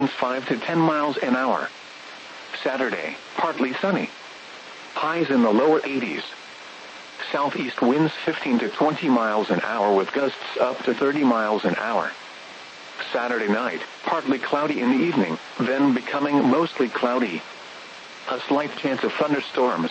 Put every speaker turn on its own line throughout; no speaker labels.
5 to 10 miles an hour. Saturday, partly sunny. Highs in the lower 80s. Southeast winds 15 to 20 miles an hour with gusts up to 30 miles an hour. Saturday night, partly cloudy in the evening, then becoming mostly cloudy. A slight chance of thunderstorms.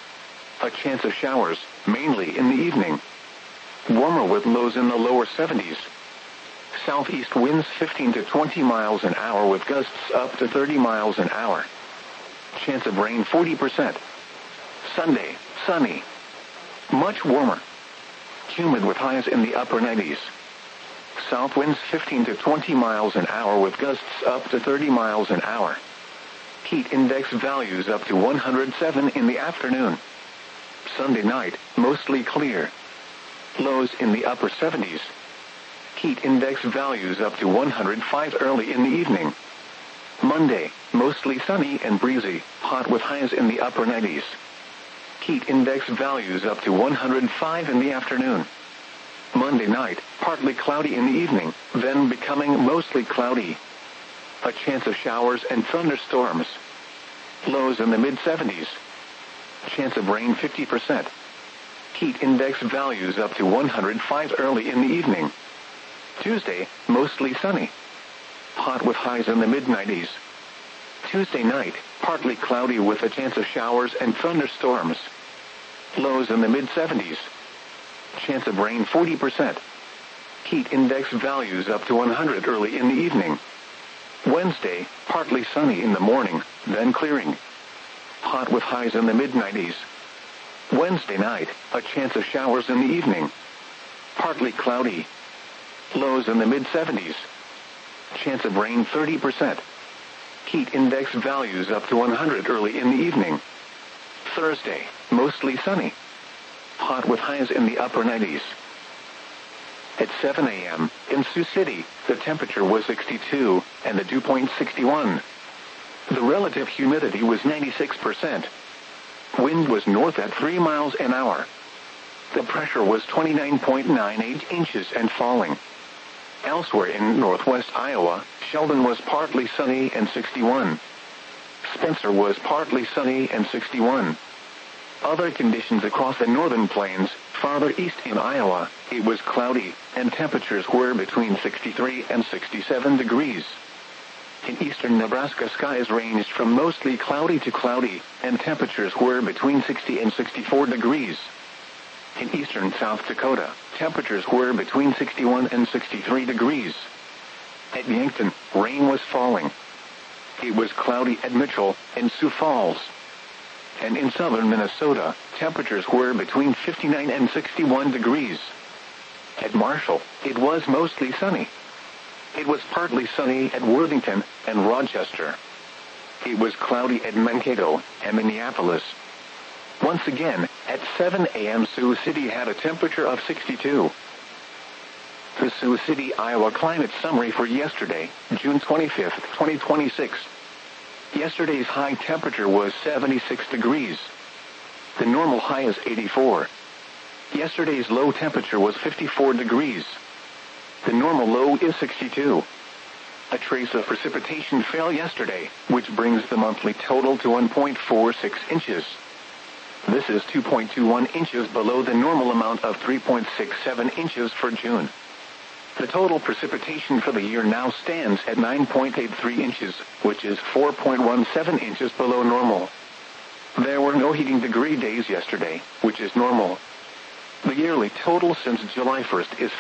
A chance of showers, mainly in the evening. Warmer with lows in the lower 70s. Southeast winds 15 to 20 miles an hour with gusts up to 30 miles an hour. Chance of rain 40%. Sunday, sunny. Much warmer. Humid with highs in the upper 90s. South winds 15 to 20 miles an hour with gusts up to 30 miles an hour. Heat index values up to 107 in the afternoon. Sunday night, mostly clear. Lows in the upper 70s. Heat index values up to 105 early in the evening. Monday, mostly sunny and breezy, hot with highs in the upper 90s. Heat index values up to 105 in the afternoon. Monday night, partly cloudy in the evening, then becoming mostly cloudy. A chance of showers and thunderstorms. Lows in the mid-70s. Chance of rain 50%. Heat index values up to 105 early in the evening. Tuesday, mostly sunny. Hot with highs in the mid-90s. Tuesday night, partly cloudy with a chance of showers and thunderstorms. Lows in the mid-70s. Chance of rain 40%. Heat index values up to 100 early in the evening. Wednesday, partly sunny in the morning, then clearing. Hot with highs in the mid-90s. Wednesday night, a chance of showers in the evening. Partly cloudy. Lows in the mid-70s. Chance of rain 30%. Heat index values up to 100 early in the evening. Thursday, mostly sunny. Hot with highs in the upper 90s. At 7 a.m., in Sioux City, the temperature was 62, and the dew point 61. The relative humidity was 96%. Wind was north at 3 miles an hour. The pressure was 29.98 inches and falling. Elsewhere in northwest Iowa, Sheldon was partly sunny and 61. Spencer was partly sunny and 61. Other conditions across the northern plains, farther east in Iowa, it was cloudy, and temperatures were between 63 and 67 degrees. In eastern Nebraska, skies ranged from mostly cloudy to cloudy, and temperatures were between 60 and 64 degrees. In eastern South Dakota, temperatures were between 61 and 63 degrees. At Yankton, rain was falling. It was cloudy at Mitchell and Sioux Falls. And in southern Minnesota, temperatures were between 59 and 61 degrees. At Marshall, it was mostly sunny. It was partly sunny at Worthington and Rochester. It was cloudy at Mankato and Minneapolis. Once again, at 7 a.m. Sioux City had a temperature of 62. The Sioux City, Iowa climate summary for yesterday, June 25, 2026. Yesterday's high temperature was 76 degrees. The normal high is 84. Yesterday's low temperature was 54 degrees. The normal low is 62. A trace of precipitation fell yesterday, which brings the monthly total to 1.46 inches. This is 2.21 inches below the normal amount of 3.67 inches for June. The total precipitation for the year now stands at 9.83 inches, which is 4.17 inches below normal. There were no heating degree days yesterday, which is normal. The yearly total since July 1st is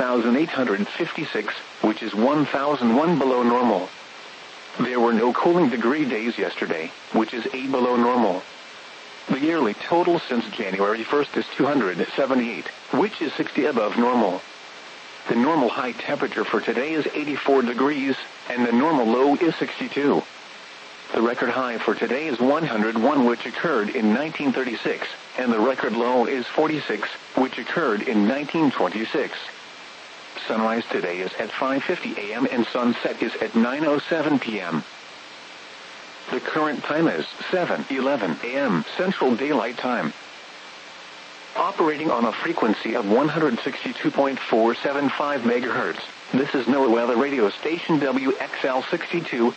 5,856, which is 1,001 below normal. There were no cooling degree days yesterday, which is 8 below normal. The yearly total since January 1st is 278, which is 60 above normal. The normal high temperature for today is 84 degrees, and the normal low is 62. The record high for today is 101, which occurred in 1936, and the record low is 46, which occurred in 1926. Sunrise today is at 5:50 a.m. and sunset is at 9:07 p.m. The current time is 7:11 a.m. Central Daylight Time. Operating on a frequency of 162.475 MHz, this is NOAA Weather Radio Station WXL62,